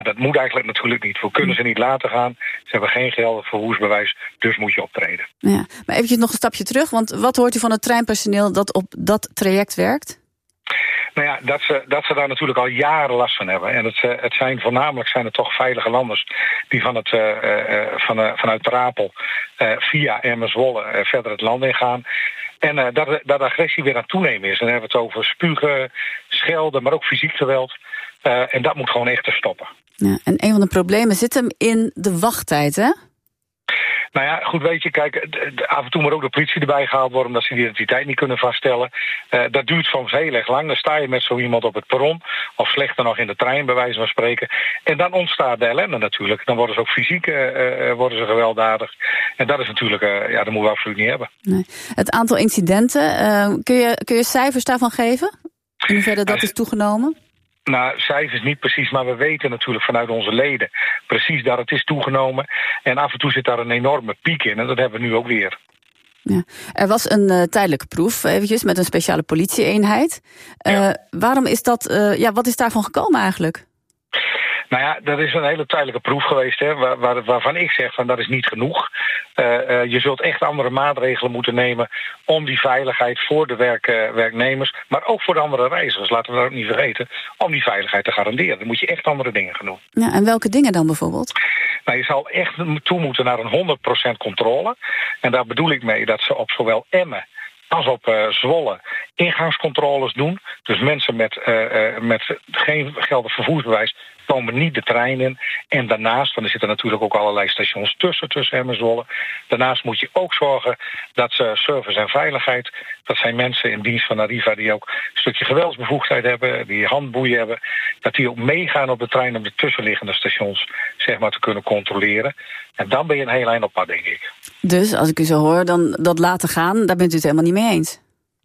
Dat moet eigenlijk natuurlijk niet. We kunnen ze niet laten gaan. Ze hebben geen geldig vervoersbewijs, dus moet je optreden. Ja, maar eventjes nog een stapje terug. Want wat hoort u van het treinpersoneel dat op dat traject werkt? Nou ja, dat ze daar natuurlijk al jaren last van hebben. En voornamelijk zijn het toch veilige landers die vanuit Ter Apel via Emmen-Zwolle verder het land ingaan. En dat de agressie weer aan het toenemen is. En dan hebben we het over spugen, schelden, maar ook fysiek geweld. En dat moet gewoon echt te stoppen. Ja, en een van de problemen zit hem in de wachttijd, hè? Nou ja, goed, weet je, kijk, af en toe moet ook de politie erbij gehaald worden omdat ze de identiteit niet kunnen vaststellen. Dat duurt soms heel erg lang. Dan sta je met zo iemand op het perron, of slechter nog in de trein, bij wijze van spreken. En dan ontstaat de ellende natuurlijk. Dan worden ze ook fysiek gewelddadig. En dat is natuurlijk, dat moeten we absoluut niet hebben. Nee. Het aantal incidenten, kun je cijfers daarvan geven? In hoeverre dat is toegenomen? Nou, cijfers niet precies, maar we weten natuurlijk vanuit onze leden precies dat het is toegenomen. En af en toe zit daar een enorme piek in en dat hebben we nu ook weer. Ja. Er was een tijdelijke proef, eventjes, met een speciale politieeenheid. Waarom is dat? Wat is daarvan gekomen eigenlijk? Nou ja, dat is een hele tijdelijke proef geweest, hè, waarvan ik zeg van dat is niet genoeg. Je zult echt andere maatregelen moeten nemen om die veiligheid voor de werknemers, maar ook voor de andere reizigers, laten we dat ook niet vergeten, om die veiligheid te garanderen. Dan moet je echt andere dingen gaan doen. Ja, en welke dingen dan bijvoorbeeld? Nou, je zal echt toe moeten naar een 100% controle. En daar bedoel ik mee dat ze op zowel Emmen als op Zwolle ingangscontroles doen. Dus mensen met geen geldig vervoersbewijs komen niet de trein in. En daarnaast, want er zitten natuurlijk ook allerlei stations tussen Emmen en Zwolle. Daarnaast moet je ook zorgen dat ze service en veiligheid, dat zijn mensen in dienst van Arriva die ook een stukje geweldsbevoegdheid hebben, die handboeien hebben, dat die ook meegaan op de trein om de tussenliggende stations zeg maar te kunnen controleren. En dan ben je een heel eind op pad, denk ik. Dus, als ik u zo hoor, dan dat laten gaan, daar bent u het helemaal niet mee eens?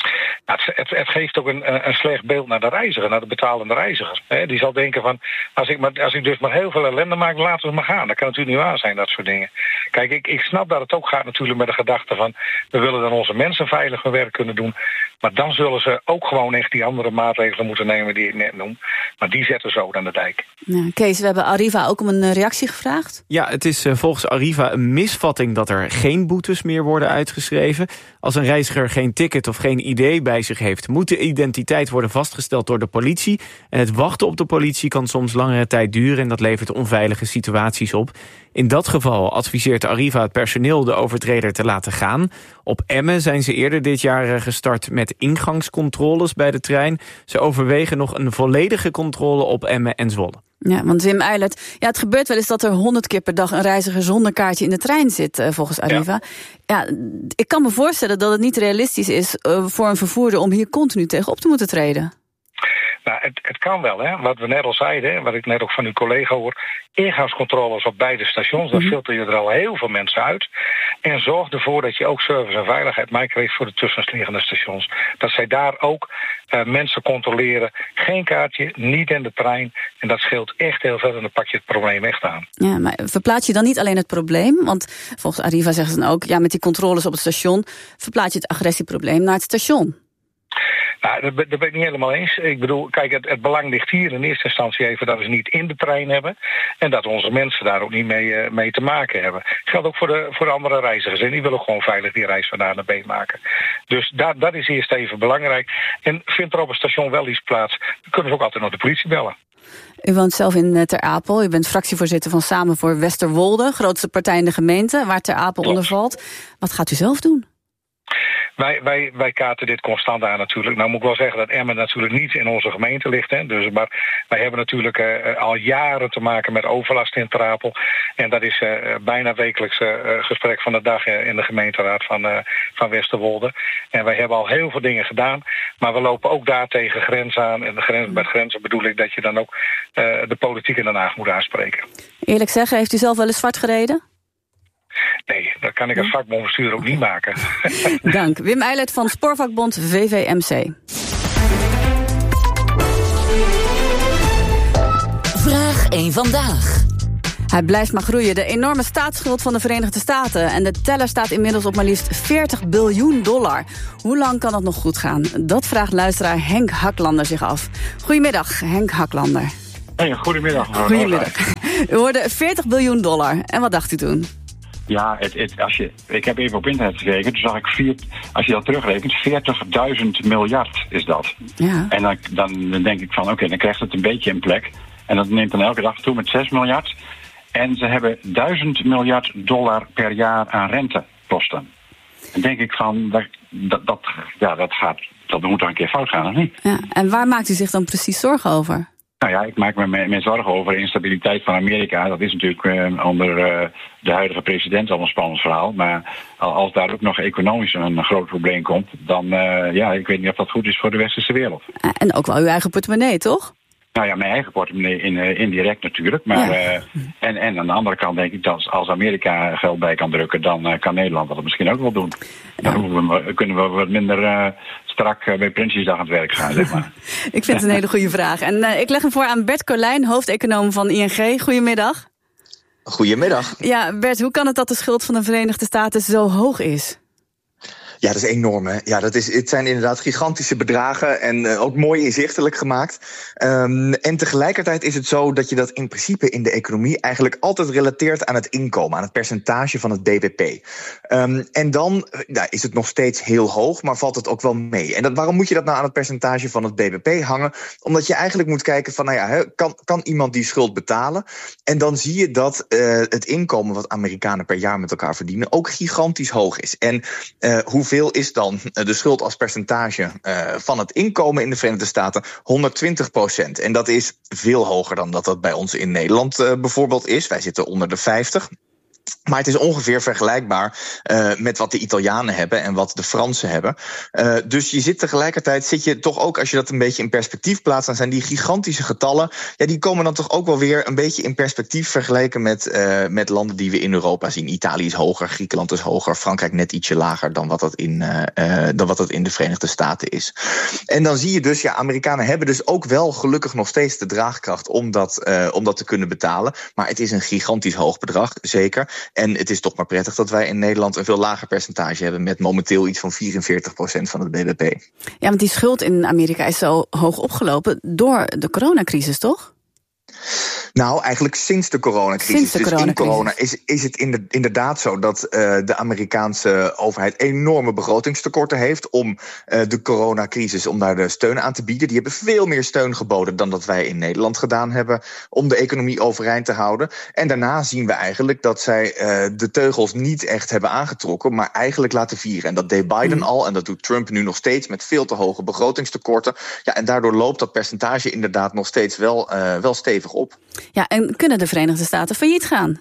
Het geeft ook een slecht beeld naar de reiziger, naar de betalende reiziger. Die zal denken van, als ik dus maar heel veel ellende maak, laten we het maar gaan. Dat kan natuurlijk niet waar zijn, dat soort dingen. Kijk, ik snap dat het ook gaat natuurlijk met de gedachte van, we willen dan onze mensen veilig hun werk kunnen doen. Maar dan zullen ze ook gewoon echt die andere maatregelen moeten nemen die ik net noem. Maar die zetten ze ook aan de dijk. Ja, Kees, we hebben Arriva ook om een reactie gevraagd. Ja, het is volgens Arriva een misvatting dat er geen boetes meer worden uitgeschreven. Als een reiziger geen ticket of geen ID bij zich heeft, moet de identiteit worden vastgesteld door de politie. En het wachten op de politie kan soms langere tijd duren en dat levert onveilige situaties op. In dat geval adviseert Arriva het personeel de overtreder te laten gaan. Op Emmen zijn ze eerder dit jaar gestart met ingangscontroles bij de trein. Ze overwegen nog een volledige controle op Emmen en Zwolle. Ja, want Wim Eilert, het gebeurt wel eens dat er 100 keer per dag een reiziger zonder kaartje in de trein zit, volgens Arriva. Ja, ik kan me voorstellen dat het niet realistisch is voor een vervoerder om hier continu tegen op te moeten treden. Nou, het kan wel, hè. Wat we net al zeiden, wat ik net ook van uw collega hoor, ingangscontroles op beide stations, dan filter je er al heel veel mensen uit. En zorg ervoor dat je ook service en veiligheid meekrijgt voor de tussenliggende stations. Dat zij daar ook mensen controleren. Geen kaartje, niet in de trein. En dat scheelt echt heel veel en dan pak je het probleem echt aan. Ja, maar verplaats je dan niet alleen het probleem? Want volgens Arriva zeggen ze dan ook, met die controles op het station verplaats je het agressieprobleem naar het station. Nou, dat ben ik niet helemaal eens. Ik bedoel, kijk, het belang ligt hier in eerste instantie even dat we ze niet in de trein hebben. En dat onze mensen daar ook niet mee te maken hebben. Dat geldt ook voor de andere reizigers. En die willen gewoon veilig die reis van A naar B maken. Dus dat is eerst even belangrijk. En vindt er op een station wel iets plaats, dan kunnen we ook altijd nog de politie bellen. U woont zelf in Ter Apel. U bent fractievoorzitter van Samen voor Westerwolde, grootste partij in de gemeente, waar Ter Apel onder valt. Wat gaat u zelf doen? Wij kaarten dit constant aan natuurlijk. Nou moet ik wel zeggen dat Emmen natuurlijk niet in onze gemeente ligt. Hè. Dus, maar wij hebben natuurlijk al jaren te maken met overlast in Ter Apel. En dat is bijna wekelijks gesprek van de dag in de gemeenteraad van Westerwolde. En wij hebben al heel veel dingen gedaan. Maar we lopen ook daar tegen grens aan. En met grenzen bedoel ik dat je dan ook de politiek in Den Haag moet aanspreken. Eerlijk zeggen, heeft u zelf wel eens zwart gereden? Nee, dat kan ik als vakbondbestuur ook niet maken. Dank. Wim Eilert van Spoorvakbond VVMC. Vraag 1 vandaag. Hij blijft maar groeien. De enorme staatsschuld van de Verenigde Staten. En de teller staat inmiddels op maar liefst $40 biljoen. Hoe lang kan dat nog goed gaan? Dat vraagt luisteraar Henk Haklander zich af. Goedemiddag, Henk Haklander. Hey, goedemiddag. Goedemiddag. U hoorde $40 biljoen. En wat dacht u toen? Ja, ik heb even op internet gekeken. Toen zag ik, als je dat terugrekent, 40.000 miljard is dat. Ja. En dan denk ik van, oké, dan krijgt het een beetje een plek. En dat neemt dan elke dag toe met 6 miljard. En ze hebben $1000 miljard per jaar aan rentekosten. Dan denk ik van, dat moet toch een keer fout gaan, of niet? Ja. En waar maakt u zich dan precies zorgen over? Nou ja, ik maak me zorgen over de instabiliteit van Amerika. Dat is natuurlijk onder de huidige president al een spannend verhaal. Maar als daar ook nog economisch een groot probleem komt, dan ik weet niet of dat goed is voor de westerse wereld. En ook wel uw eigen portemonnee, toch? Nou ja, mijn eigen portemonnee indirect natuurlijk. Maar, en aan de andere kant denk ik dat als Amerika geld bij kan drukken, dan kan Nederland dat misschien ook wel doen. Ja. Dan kunnen we wat minder strak bij Prinsjesdag aan het werk gaan, zeg maar. Ik vind het een hele goede vraag. En ik leg hem voor aan Bert Colijn, hoofdeconoom van ING. Goedemiddag. Goedemiddag. Ja, Bert, hoe kan het dat de schuld van de Verenigde Staten zo hoog is? Ja, dat is enorm. Hè? Ja, het zijn inderdaad gigantische bedragen en ook mooi inzichtelijk gemaakt. En tegelijkertijd is het zo dat je dat in principe in de economie eigenlijk altijd relateert aan het inkomen, aan het percentage van het BBP. En dan is het nog steeds heel hoog, maar valt het ook wel mee. En waarom moet je dat nou aan het percentage van het BBP hangen? Omdat je eigenlijk moet kijken van, kan iemand die schuld betalen? En dan zie je dat het inkomen wat Amerikanen per jaar met elkaar verdienen ook gigantisch hoog is. En hoeveel is dan de schuld als percentage van het inkomen in de Verenigde Staten? 120%. En dat is veel hoger dan dat bij ons in Nederland bijvoorbeeld is. Wij zitten onder de 50%. Maar het is ongeveer vergelijkbaar met wat de Italianen hebben en wat de Fransen hebben. Dus zit je toch ook, als je dat een beetje in perspectief plaatst, dan zijn die gigantische getallen, die komen dan toch ook wel weer een beetje in perspectief vergeleken met landen die we in Europa zien. Italië is hoger, Griekenland is hoger, Frankrijk net ietsje lager dan wat dat in de Verenigde Staten is. En dan zie je dus, Amerikanen hebben dus ook wel gelukkig nog steeds de draagkracht om dat te kunnen betalen. Maar het is een gigantisch hoog bedrag, zeker. En het is toch maar prettig dat wij in Nederland een veel lager percentage hebben, met momenteel iets van 44% van het BBP. Ja, want die schuld in Amerika is zo hoog opgelopen door de coronacrisis, toch? Nou, eigenlijk sinds de coronacrisis. In corona is het inderdaad zo dat de Amerikaanse overheid enorme begrotingstekorten heeft om de coronacrisis, om daar de steun aan te bieden. Die hebben veel meer steun geboden dan dat wij in Nederland gedaan hebben om de economie overeind te houden. En daarna zien we eigenlijk dat zij de teugels niet echt hebben aangetrokken, maar eigenlijk laten vieren. En dat deed Biden al en dat doet Trump nu nog steeds met veel te hoge begrotingstekorten. Ja, en daardoor loopt dat percentage inderdaad nog steeds wel stevig op. Ja, en kunnen de Verenigde Staten failliet gaan?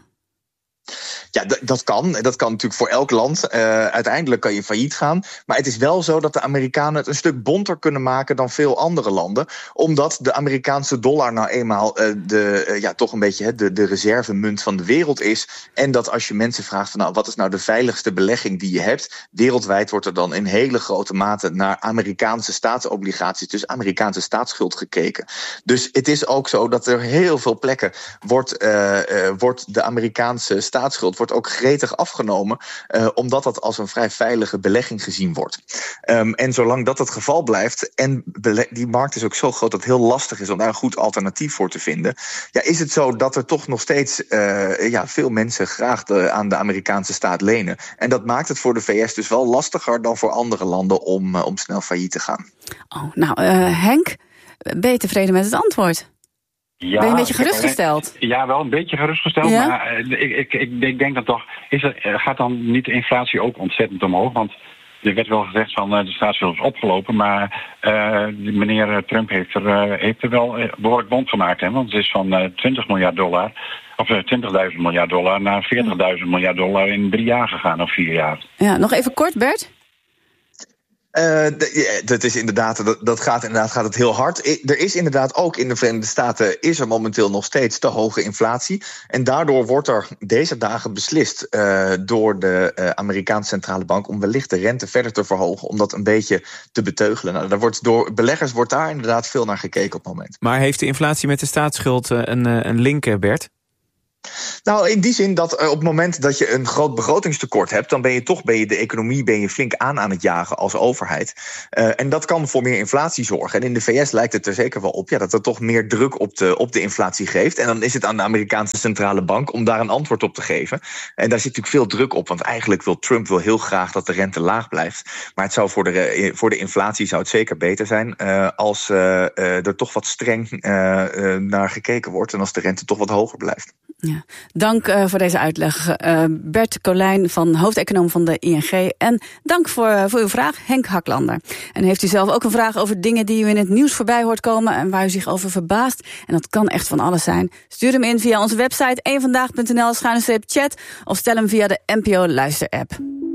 Ja, dat kan. Dat kan natuurlijk voor elk land. Uiteindelijk kan je failliet gaan. Maar het is wel zo dat de Amerikanen het een stuk bonter kunnen maken dan veel andere landen. Omdat de Amerikaanse dollar nou eenmaal toch een beetje de reservemunt van de wereld is. En dat als je mensen vraagt van wat is nou de veiligste belegging die je hebt, wereldwijd wordt er dan in hele grote mate naar Amerikaanse staatsobligaties, dus Amerikaanse staatsschuld gekeken. Dus het is ook zo dat er heel veel plekken wordt de Amerikaanse staatsschuld wordt ook gretig afgenomen, omdat dat als een vrij veilige belegging gezien wordt. En zolang dat het geval blijft, en die markt is ook zo groot dat het heel lastig is om daar een goed alternatief voor te vinden, is het zo dat er toch nog steeds veel mensen graag aan de Amerikaanse staat lenen. En dat maakt het voor de VS dus wel lastiger dan voor andere landen om snel failliet te gaan. Oh, nou, Henk, ben je tevreden met het antwoord? Ja, ben je een beetje gerustgesteld? Ja, wel een beetje gerustgesteld. Ja? Maar ik denk dat toch, gaat dan niet de inflatie ook ontzettend omhoog? Want er werd wel gezegd van de staatsschuld is opgelopen, maar meneer Trump heeft er wel behoorlijk bond gemaakt. Hè? Want het is van $20 miljard of $20.000 miljard naar $40.000 miljard in 3 jaar gegaan, of 4 jaar. Ja, nog even kort, Bert. Dat gaat het heel hard. Er is inderdaad ook in de Verenigde Staten is er momenteel nog steeds te hoge inflatie. En daardoor wordt er deze dagen beslist door de Amerikaanse centrale bank om wellicht de rente verder te verhogen, om dat een beetje te beteugelen. Nou, door beleggers wordt daar inderdaad veel naar gekeken op het moment. Maar heeft de inflatie met de staatsschuld een link, Bert? Nou, in die zin dat op het moment dat je een groot begrotingstekort hebt, dan ben je de economie flink aan het jagen als overheid. En dat kan voor meer inflatie zorgen. En in de VS lijkt het er zeker wel op dat er toch meer druk op de inflatie geeft. En dan is het aan de Amerikaanse centrale bank om daar een antwoord op te geven. En daar zit natuurlijk veel druk op, want eigenlijk wil Trump heel graag dat de rente laag blijft. Maar het zou voor de inflatie zou het zeker beter zijn als er toch wat streng naar gekeken wordt en als de rente toch wat hoger blijft. Ja. Dank voor deze uitleg, Bert Colijn, hoofdeconoom van de ING. En dank voor uw vraag, Henk Haklander. En heeft u zelf ook een vraag over dingen die u in het nieuws voorbij hoort komen en waar u zich over verbaast? En dat kan echt van alles zijn. Stuur hem in via onze website eenvandaag.nl/chat of stel hem via de NPO Luister-app.